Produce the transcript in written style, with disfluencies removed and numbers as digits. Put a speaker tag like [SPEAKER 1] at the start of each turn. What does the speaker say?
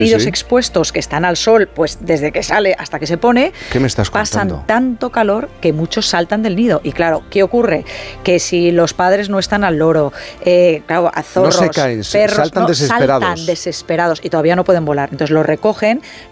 [SPEAKER 1] nidos expuestos que están al sol, pues desde que sale hasta que se pone,
[SPEAKER 2] ¿qué me estás contando?
[SPEAKER 1] Pasan tanto calor que muchos saltan del nido. Y claro, ¿qué ocurre? Que si los padres no están al loro, claro, a zorros,
[SPEAKER 2] no se caen,
[SPEAKER 1] perros,
[SPEAKER 2] saltan desesperados.
[SPEAKER 1] Y todavía no pueden volar. Entonces los recogen,